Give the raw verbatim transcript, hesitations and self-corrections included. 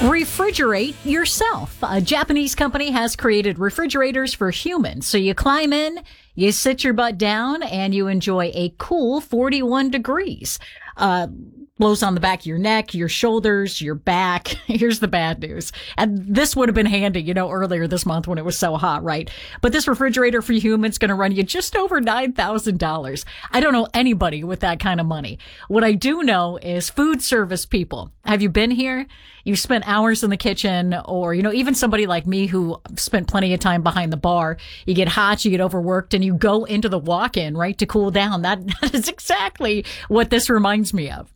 Refrigerate yourself. A Japanese company has created refrigerators for humans. So you climb in, you sit your butt down, and you enjoy a cool forty-one degrees. Uh, blows on the back of your neck, your shoulders, your back. Here's the bad news. And this would have been handy, you know, earlier this month when it was so hot, right? But this refrigerator for humans going to run you just over nine thousand dollars. I don't know anybody with that kind of money. What I do know is food service people. Have you been here? You spent hours in the kitchen, or, you know, even somebody like me who spent plenty of time behind the bar. You get hot, you get overworked, and you go into the walk-in, right, to cool down. That, that is exactly what this reminds me of.